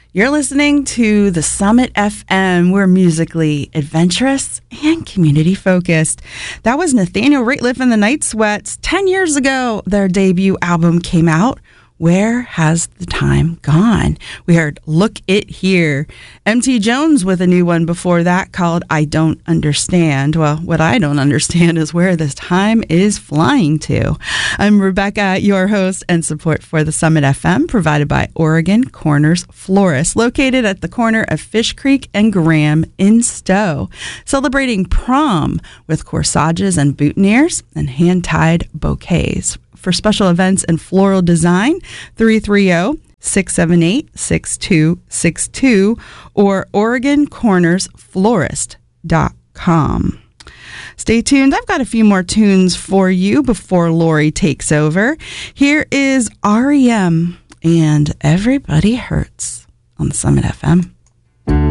You're listening to the Summit FM. We're musically adventurous and community focused. That was Nathaniel Rateliff and the Night Sweats. 10 years ago, their debut album came out. Where has the time gone? We heard Look It Here. M.T. Jones with a new one before that called I Don't Understand. Well, what I don't understand is where this time is flying to. I'm Rebecca, your host, and support for the Summit FM provided by Oregon Corners Florist, located at the corner of Fish Creek and Graham in Stowe, celebrating prom with corsages and boutonnieres and hand-tied bouquets. For special events and floral design, 330-678-6262 or OregonCornersFlorist.com. Stay tuned. I've got a few more tunes for you before Lori takes over. Here is REM and Everybody Hurts on the Summit FM.